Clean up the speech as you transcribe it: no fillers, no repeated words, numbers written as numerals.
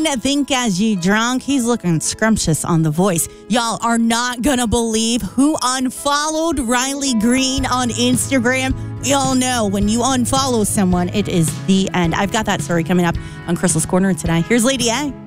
Green, Think As You Drunk. He's looking scrumptious on The Voice. Y'all are not going to believe who unfollowed Riley Green on Instagram. We all know when you unfollow someone, it is the end. I've got that story coming up on Crystal's Corner today. Here's Lady A.